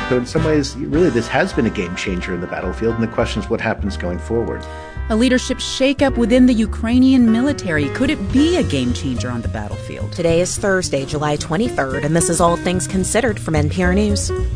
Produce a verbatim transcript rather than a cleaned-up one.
So in some ways, really, this has been a game changer in the battlefield, and the question is what happens going forward. A leadership shakeup within the Ukrainian military. Could it be a game changer on the battlefield? Today is Thursday, July twenty-third, and this is All Things Considered from N P R News.